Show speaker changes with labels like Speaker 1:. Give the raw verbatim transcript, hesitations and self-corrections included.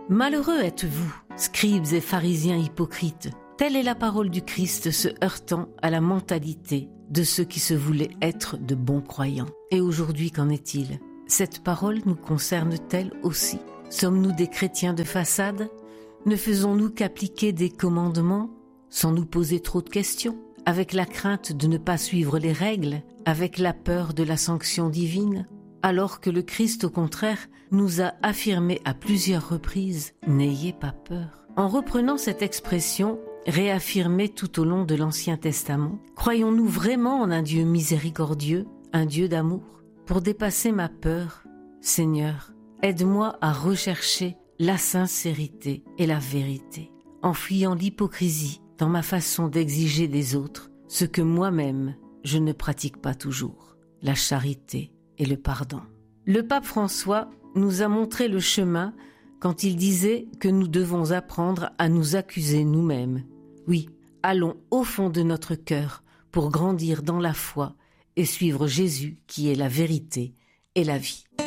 Speaker 1: Malheureux êtes-vous, scribes et pharisiens hypocrites. Telle est la parole du Christ se heurtant à la mentalité de ceux qui se voulaient être de bons croyants. Et aujourd'hui, qu'en est-il? Cette parole nous concerne-t-elle aussi? Sommes-nous des chrétiens de façade? Ne faisons-nous qu'appliquer des commandements sans nous poser trop de questions, avec la crainte de ne pas suivre les règles, avec la peur de la sanction divine, alors que le Christ, au contraire, nous a affirmé à plusieurs reprises « N'ayez pas peur ». En reprenant cette expression, réaffirmée tout au long de l'Ancien Testament, croyons-nous vraiment en un Dieu miséricordieux, un Dieu d'amour? Pour dépasser ma peur, Seigneur, aide-moi à rechercher la sincérité et la vérité, en fuyant l'hypocrisie dans ma façon d'exiger des autres ce que moi-même je ne pratique pas toujours, la charité et le pardon. Le pape François nous a montré le chemin quand il disait que nous devons apprendre à nous accuser nous-mêmes. Oui, allons au fond de notre cœur pour grandir dans la foi et suivre Jésus qui est la vérité et la vie.